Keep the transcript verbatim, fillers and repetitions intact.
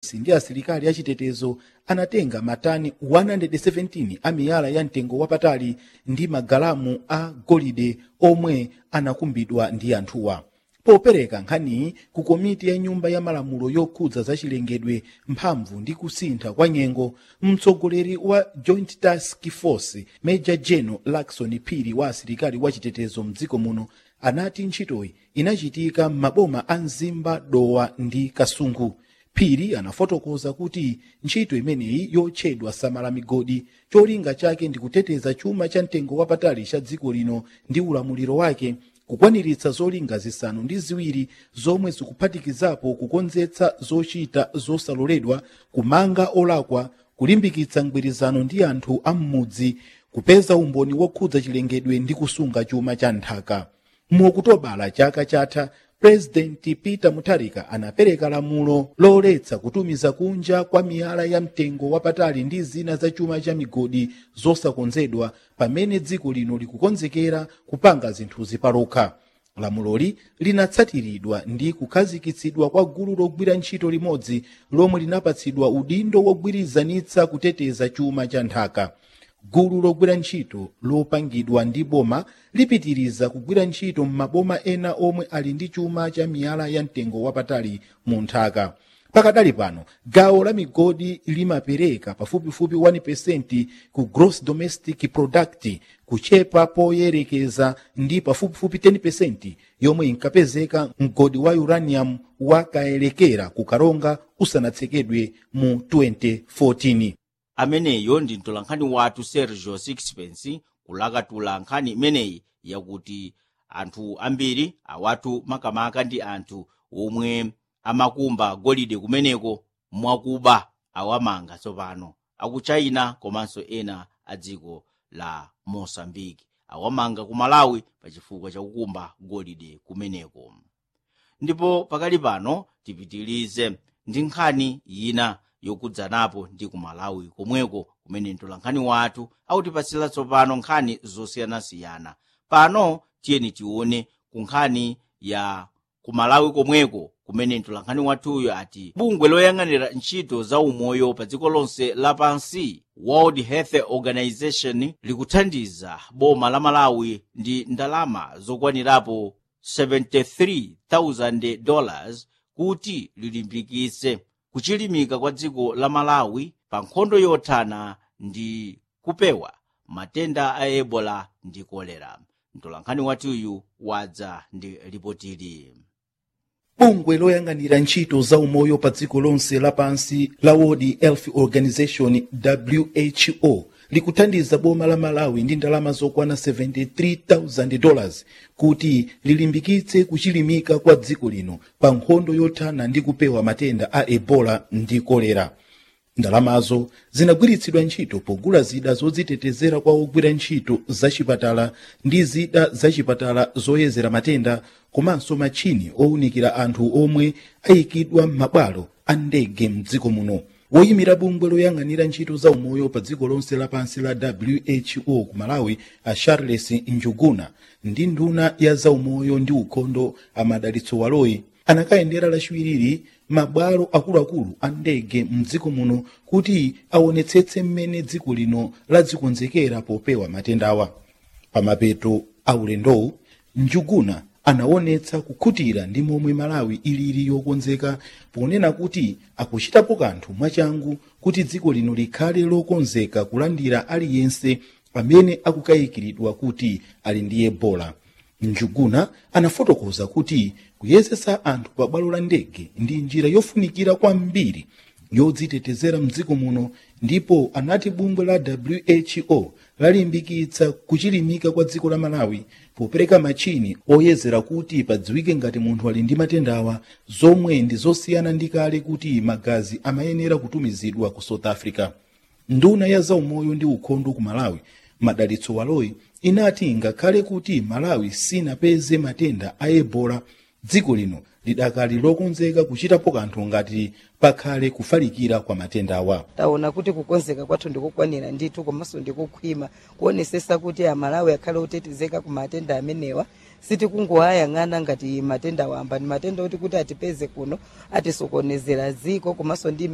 ndi asilikali achitetezo anatenga matani one hundred seventeen a miyala ya mtengo wapatali ndi magalamu a golide omwe anakumbidwa ndi anthuwa. Popereka nkhaniyi ku komiti ya nyumba ya malamulo yokhudza zachilengedwe, mphamvu ndi kusintha kwa nyengo, mtsogoleri wa Joint Task Force Major General Lakson Phiri wa asilikali wachitetezo mdziko muno anati ntchitoyi inachitika m'maboma a Mzimba, Dowa ndi Kasungu. Phiri anafotokoza kuti ntchito imeneyi yotchedwa samala migodi cholinga chake ndi kuteteza chuma cha mtengo wapatali cha dziko lino ndi ulamuliro wake, kukwaniritsa zolinga zisanu ndi ziwiri zomwe zikuphatikizapo kukonzetsa zochita zosaloledwa, kumanga olakwa, kulimbikitsa mgwirizano ndi anthu a m'mudzi, kupeza umboni wokhudza chilengedwe ndi kusunga chuma cha nthaka. Mu Okutobala chaka chatha, President Peter Mutharika anapereka lamulo loletsa kutumiza kunja kwa miyala ya mtengo wapatali ndi zina za chuma cha migodi zosakonzedwa pamene dziko lino likukonzekera kupanga zinthuzi palokha. Lamuloli linatsatiridwa ndi kukhazikitsidwa kwa gulu logwira ntchito limodzi lomwe linapatsidwa udindo wogwirizanitsa kuteteza chuma cha nthaka. Gulu logwira ntchito lopangidwa ndi boma lipitiriza kugwira ntchito m'maboma ena omwe ali ndi chuma cha miyala ya mtengo wapatali mu nthaka. Pakadali pano, gawo la migodi limapereka pafupifupi one percent ku gross domestic product, kuchepa poyerekeza ndi pafupifupi ten percent yomwe inkapezeka mgodi wa uranium wakaelekera ku Karonga usanatsekedwe mu twenty fourteen. Ameneyo ndi mtolankhani wathu Sergio Sixpence kulakatula nkhani imeneyi yakuti anthu ambiri awatu makamaka ndi anthu omwe amakumba golide kumeneko mwakuba awamanga tsopano aku China komanso ena a dziko la Mozambique awamanga ku Malawi pachifukwa chakukumba golide kumeneko. Ndipo pakali pano tipitilize ndi nkhani ina yokudzanapo ndi ku Malawi komweko kumene mtolankhani wathu autipasira tsopano nkhani zosiyanasiyana. Pano tiyeni tione ku nkhani ya ku Malawi komweko kumene mtolankhani wathuyo ati bungwe loyang'anira ntchito za umoyo pa dziko lonse lapansi World Health Organization likuthandiza boma la Malawi ndi ndalama zokwanirapo seventy-three thousand dollars kuti lilimbikitse kuchilimika kwa dziko la Malawi pa nkhondo yothana ndi kupewa matenda a Ebola ndi kolera. Mtolankhani wathuyu wadza ndi ripotili. Bungwe loyang'anira ntchito za umoyo pa dziko lonse lapansi la World Health Organization W H O likuthandiza boma la Malawi ndi ndalama zokwana seventy-three thousand dollars kuti lilimbikitse kuchilimika kwa dziko lino pa nkhondo yothana ndi kupewa matenda a Ebola ndi kolera. Ndalamazo zinagwiritsidwa ntchito pogula zida zodzitetezera kwa ogwira ntchito zachipatala ndi zida zachipatala zoyezera matenda, komanso machini owunikira anthu omwe ayikidwa m'mabwalo a ndege mdziko muno. Woyimira bungwe loyang'anira ntchito za umoyo pa dziko lonse lapansi la W H O ku Malawi a Charles Njuguna ndi nduna ya za umoyo ndi ukhondo a Madalitso Waloyi anakayendera lachiwiri mabwalo akuluakulu a ndege mdziko muno kuti aonetsetse mmene dziko lino ladzikonzekera popewa matendawa. Pamapeto a ulendowu, Njuguna anaonetsa kukhutira ndi momwe Malawi iliri yokonzeka ponena kuti akuchitapo kanthu mwachangu kuti dziko lino likhale lokonzeka kulandira aliyense amene akukayikiridwa kuti ali ndi Ebola. Njuguna anafotokoza kuti kuyezesa anthu pa bwalo la ndege ndi njira yofunikira kwambiri yodzitetezera mdziko muno, ndipo anati bungwe la W H O lalimbikitsa kuchilimika kwa dziko la Malawi popereka machini oyezera kuti padziwike ngati munthu ali ndi matendawa, zomwe ndi zosiyana ndi kale kuti magazi amayenera kutumizidwa ku South Africa. Nduna ya za umoyo ndi ukhondo ku Malawi Madalitso Waloyi inati ngakhale kuti Malawi sinapeze matenda a Ebola, dziko lino lidakali lokonzeka kuchitapo kanthu ngati pakhale kufalikira kwa matendawa. Taona kuti kukonzeka kwathu ndikukwanira ndithu komanso ndikukhwima kuonesesa kuti a Malawi akhale otetezeka ku matenda amenewa. Siti kungoayang'ana ngati matenda wamba ni matenda oti kuti atipeze kuno atisokonezera dziko komanso ndi